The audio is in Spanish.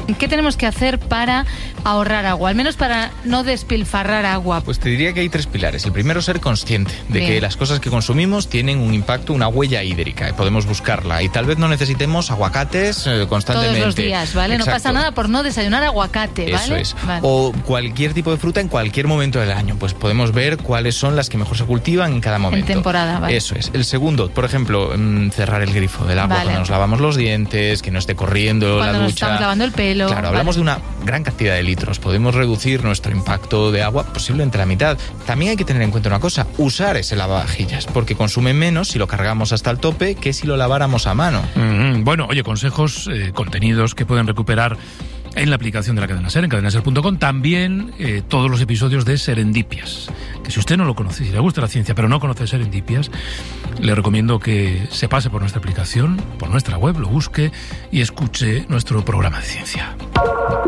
¿Qué tenemos que hacer para ahorrar agua? Al menos para no despilfarrar agua. Pues te diría que hay 3 pilares. El primero, ser consciente de que las cosas que consumimos tienen un impacto, una huella hídrica, y podemos buscarla. Y tal vez no necesitemos aguacates constantemente. Todos los días, ¿vale? Exacto. No pasa nada por no desayunar aguacate, ¿vale? Eso es. Vale. O cualquier tipo de fruta en cualquier momento del año. Pues podemos ver cuáles son las que mejor se cultivan en cada momento. En temporada, ¿vale? Eso es. El segundo, por ejemplo, cerrar el grifo del agua cuando nos lavamos los dientes, que no esté corriendo cuando la ducha. Nos estamos lavando el pelo. Claro, hablamos de una gran cantidad de litros. Podemos reducir nuestro impacto de agua posiblemente la mitad. También hay que tener en cuenta una cosa, usar ese lavavajillas, porque consume menos si lo cargamos hasta el tope que si lo laváramos a mano. Bueno, oye, consejos, contenidos que pueden recuperar en la aplicación de la Cadena SER, en cadenaser.com, también todos los episodios de Serendipias, que si usted no lo conoce, si le gusta la ciencia pero no conoce Serendipias, le recomiendo que se pase por nuestra aplicación, por nuestra web, lo busque y escuche nuestro programa de ciencia.